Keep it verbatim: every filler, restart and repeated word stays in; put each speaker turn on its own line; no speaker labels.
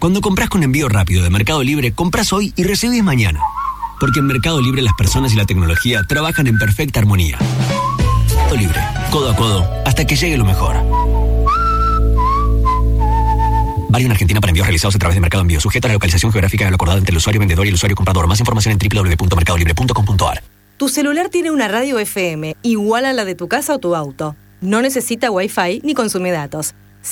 Cuando compras con envío rápido de Mercado Libre, compras hoy y recibís mañana. Porque en Mercado Libre las personas y la tecnología trabajan en perfecta armonía. Mercado Libre, codo a codo, hasta que llegue lo mejor. Válido en Argentina para envíos realizados a través de Mercado Envío, sujeto a la localización geográfica de lo acordado entre el usuario vendedor y el usuario comprador. Más información en doble u doble u doble u punto mercado libre punto com punto a r.
Tu celular tiene una radio F M igual a la de tu casa o tu auto. No necesita Wi-Fi ni consume datos.